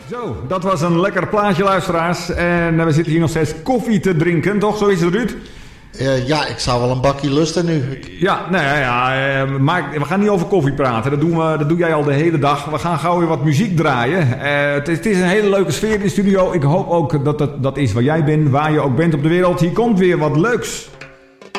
Zo, dat was een lekker plaatje, luisteraars. En we zitten hier nog steeds koffie te drinken, toch? Zo is het, Ruud? Ja, ik zou wel een bakje lusten nu. Ja, maar we gaan niet over koffie praten. Dat doe jij al de hele dag. We gaan gauw weer wat muziek draaien. Het is een hele leuke sfeer in de studio. Ik hoop ook dat is waar jij bent, waar je ook bent op de wereld. Hier komt weer wat leuks.